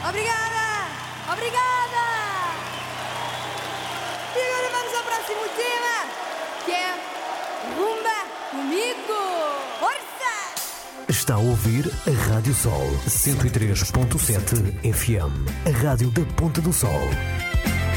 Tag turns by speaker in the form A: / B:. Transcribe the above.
A: Obrigada! Obrigada! E agora vamos ao próximo tema, que é Rumba Comigo! Força!
B: Está a ouvir a Rádio Sol 103.7 FM, a rádio da Ponta do Sol.